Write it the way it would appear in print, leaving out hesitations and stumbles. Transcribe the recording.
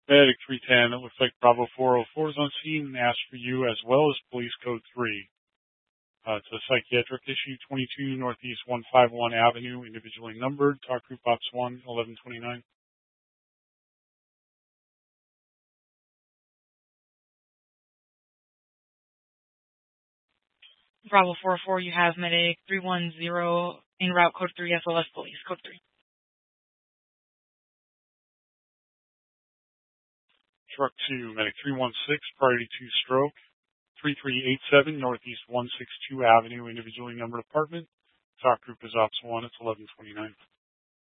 Medic 310, it looks like Bravo 404 is on scene and asked for you as well as police code 3. It's a psychiatric issue, 22 Northeast 151 Avenue, individually numbered, Talk Group Ops 1, 1129. Bravo 404, you have Medic 310 en route code 3 SOS police, code 3. Truck 2, Medic 316, priority 2 stroke, 3387 Northeast 162 Avenue, individually numbered apartment. Talk Group is Ops 1, it's 1129.